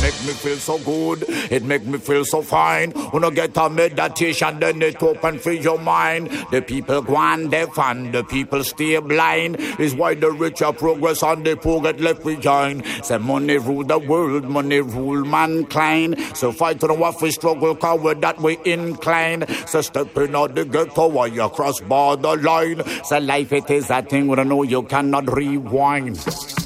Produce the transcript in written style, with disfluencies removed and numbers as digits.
make me feel so good. It make me feel so fine. When you get a meditation, then it open for your mind. The people go on deaf and the people stay blind. Is why the rich are progress and the poor get left behind. Say money rule the world, money rule mankind. So fight on what we struggle, coward that we incline. So step in out the ghetto while you cross border line. So life it is a thing we don't know you cannot rewind.